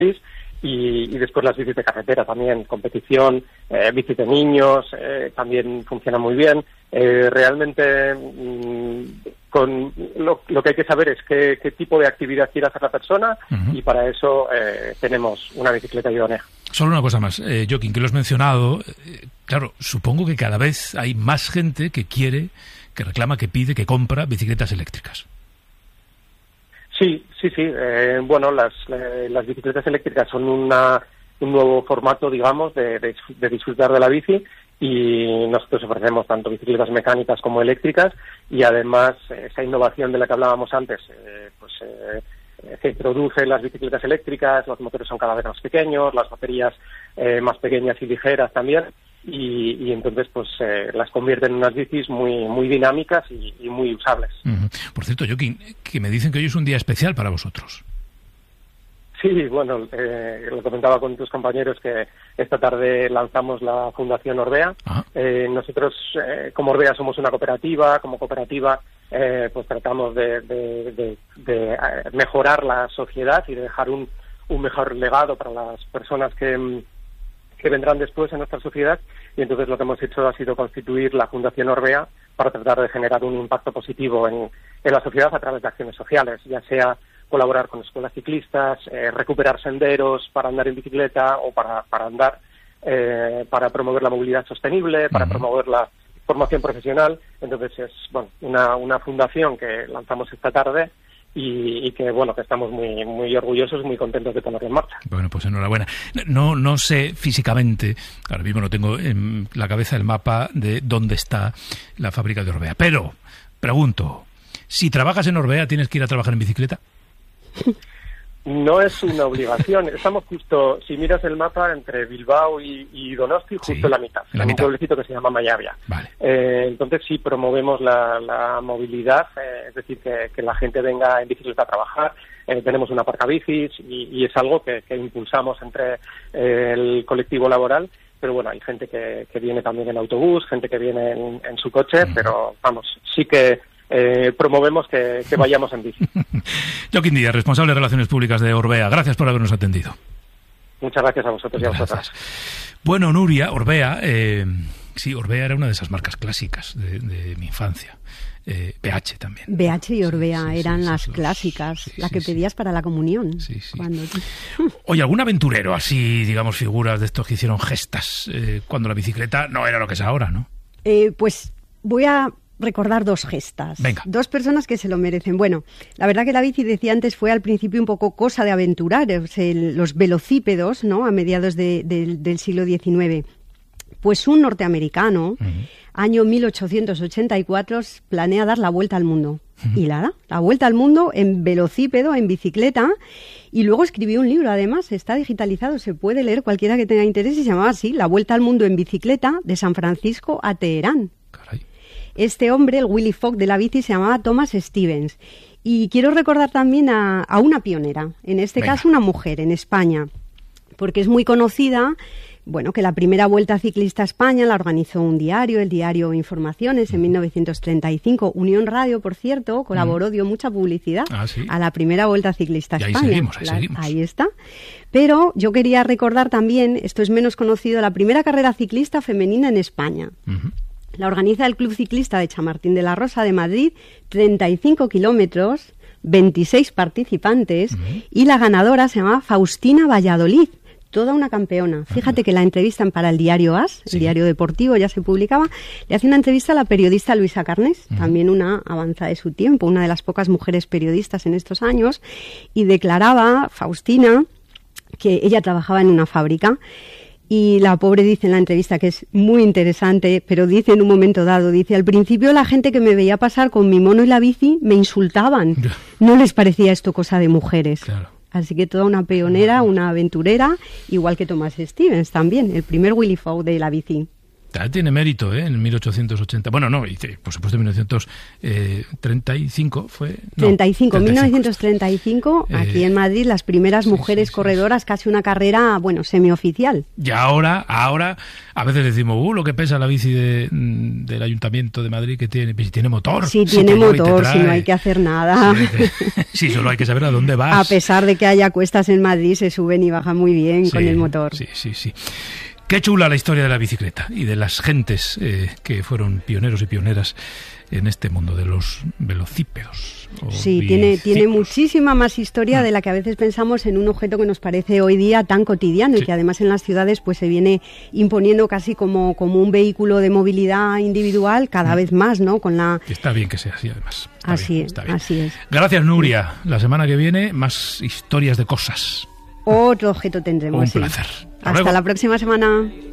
y después las bicis de carretera también, competición, bicis de niños, también funcionan muy bien. Realmente con lo que hay que saber es qué tipo de actividad quiere hacer la persona, y para eso tenemos una bicicleta idónea. Solo una cosa más, Joaquín, que lo has mencionado. Claro, supongo que cada vez hay más gente que quiere, que reclama, que pide, que compra bicicletas eléctricas. Sí. Bueno, las bicicletas eléctricas son un nuevo formato, digamos, de disfrutar de la bici, y nosotros ofrecemos tanto bicicletas mecánicas como eléctricas, y además esa innovación de la que hablábamos antes, se introduce en las bicicletas eléctricas, los motores son cada vez más pequeños, las baterías más pequeñas y ligeras también, y entonces pues las convierten en unas bicis muy dinámicas y muy usables. Por cierto, Joaquín, que me dicen que hoy es un día especial para vosotros. Sí, bueno, lo comentaba con tus compañeros que esta tarde lanzamos la Fundación Orbea. Nosotros, como Orbea, somos una cooperativa. Como cooperativa, pues tratamos de mejorar la sociedad y de dejar un mejor legado para las personas que vendrán después en nuestra sociedad, y entonces lo que hemos hecho ha sido constituir la Fundación Orbea para tratar de generar un impacto positivo en la sociedad a través de acciones sociales, ya sea colaborar con escuelas ciclistas, recuperar senderos para andar en bicicleta o para andar, para promover la movilidad sostenible, para promover la formación profesional. Entonces es una fundación que lanzamos esta tarde y que que estamos muy orgullosos, muy contentos de ponerla en marcha. Bueno, pues enhorabuena. No sé físicamente, ahora mismo no tengo en la cabeza el mapa de dónde está la fábrica de Orbea, pero pregunto, si trabajas en Orbea, ¿tienes que ir a trabajar en bicicleta? No es una obligación. Estamos justo, si miras el mapa, entre Bilbao y Donosti, justo en la mitad. En un pueblecito que se llama Mayavia. Vale. Entonces sí promovemos la movilidad, es decir, que la gente venga en bicicleta a trabajar. Tenemos una aparcabicis y es algo que impulsamos entre el colectivo laboral. Pero bueno, hay gente que viene también en autobús, gente que viene en su coche, pero vamos, sí que promovemos que vayamos en bici. Joaquín Díaz, responsable de Relaciones Públicas de Orbea. Gracias por habernos atendido. Muchas gracias a vosotros y a vosotras. Bueno, Nuria, Orbea, sí, Orbea era una de esas marcas clásicas de mi infancia. BH también. BH y Orbea eran las clásicas, la que pedías para la comunión. Cuando... Oye, ¿algún aventurero así, digamos, figuras de estos que hicieron gestas cuando la bicicleta no era lo que es ahora, ¿no? Pues voy a recordar dos gestas. Venga. Dos personas que se lo merecen. Bueno, la verdad que la bici, decía antes, fue al principio un poco cosa de aventureros, los velocípedos, ¿no?, a mediados del siglo XIX. Pues un norteamericano, año 1884, planea dar la vuelta al mundo. Y la vuelta al mundo en velocípedo, en bicicleta, y luego escribió un libro, además, está digitalizado, se puede leer cualquiera que tenga interés, y se llamaba así, La Vuelta al Mundo en Bicicleta, de San Francisco a Teherán. Caray. Este hombre, el Willy Fogg de la bici, se llamaba Thomas Stevens. Y quiero recordar también a una pionera, en este caso una mujer en España, porque es muy conocida. Bueno, que la primera Vuelta Ciclista a España la organizó un diario, el diario Informaciones, en 1935. Unión Radio, por cierto, colaboró, dio mucha publicidad a la primera Vuelta Ciclista a España. Ahí seguimos. Ahí está. Pero yo quería recordar también, esto es menos conocido, la primera carrera ciclista femenina en España. La organiza el Club Ciclista de Chamartín de la Rosa de Madrid, 35 kilómetros, 26 participantes, y la ganadora se llamaba Faustina Valladolid. Toda una campeona. Fíjate que la entrevistan para el diario AS, el diario deportivo, ya se publicaba. Le hace una entrevista a la periodista Luisa Carnes, también una avanzada de su tiempo, una de las pocas mujeres periodistas en estos años, y declaraba, Faustina, que ella trabajaba en una fábrica. Y la pobre dice en la entrevista, que es muy interesante, pero dice en un momento dado, dice, al principio la gente que me veía pasar con mi mono y la bici me insultaban. No les parecía esto cosa de mujeres. Claro. Así que toda una pionera, una aventurera, igual que Thomas Stevens también, el primer Willy Fogg de la bici. Tiene mérito, en 1880. Bueno, no, por supuesto en 1935 fue... No, 1935, aquí en Madrid, las primeras mujeres corredoras, casi una carrera, semioficial. Y ahora, a veces decimos, lo que pesa la bici del Ayuntamiento de Madrid, que tiene motor. Sí, tiene motor, si no hay que hacer nada. Sí, solo hay que saber a dónde vas. A pesar de que haya cuestas en Madrid, se suben y bajan muy bien con el motor. Sí. Qué chula la historia de la bicicleta y de las gentes que fueron pioneros y pioneras en este mundo de los velocípedos. Sí, tiene muchísima más historia de la que a veces pensamos en un objeto que nos parece hoy día tan cotidiano y que además en las ciudades pues se viene imponiendo casi como un vehículo de movilidad individual cada vez más, ¿no? Está bien que sea así, además. Así es. Gracias, Nuria. La semana que viene, más historias de cosas. Otro objeto tendremos. Un placer. Hasta la próxima semana.